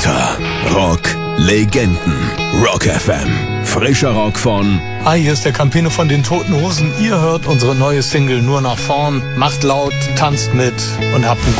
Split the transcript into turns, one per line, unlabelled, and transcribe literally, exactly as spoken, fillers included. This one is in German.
Unter Rock-Legenden. Rock F M. Frischer Rock von...
Hi, hier ist der Campino von den Toten Hosen. Ihr hört unsere neue Single Nur nach vorn. Macht laut, tanzt mit und habt einen